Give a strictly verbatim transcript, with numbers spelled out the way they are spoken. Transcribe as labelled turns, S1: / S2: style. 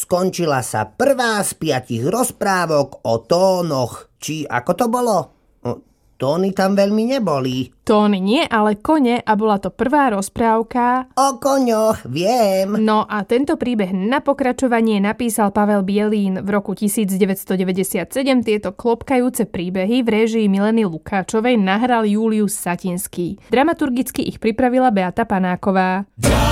S1: Skončila sa prvá z piatich rozprávok o tónoch. Či ako to bolo? Tóny tam veľmi neboli.
S2: Tóny nie, ale kone a bola to prvá rozprávka
S1: o koňoch, viem.
S2: No a tento príbeh na pokračovanie napísal Pavel Bielín v roku devätnásťstodeväťdesiatsedem. Tieto klopkajúce príbehy v réžii Mileny Lukáčovej nahral Julius Satinský. Dramaturgicky ich pripravila Beata Panáková.